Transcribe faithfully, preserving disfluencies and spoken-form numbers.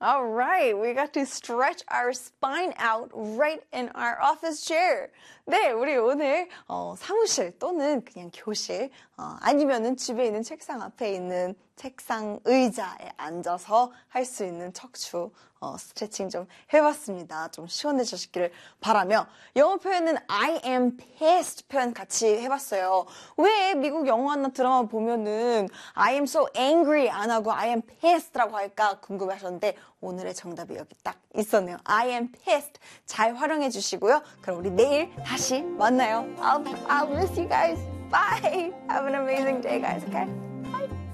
All right, we got to stretch our spine out right in our office chair. 네, 우리 오늘 어, 사무실 또는 그냥 교실 어, 아니면은 집에 있는 책상 앞에 있는 책상 의자에 앉아서 할 수 있는 척추 어, 스트레칭 좀 해봤습니다. 좀 시원해지시기를 바라며 영어 표현은 I am pissed 표현 같이 해봤어요. 왜 미국 영화나 드라마 보면은 I am so angry 안 하고 I am pissed라고 할까 궁금하셨는데 오늘의 정답이 여기 딱 있었네요. I am pissed 잘 활용해 주시고요. 그럼 우리 내일 다시 만나요. I'll, I'll miss you guys. Bye. Have an amazing day, guys. Okay?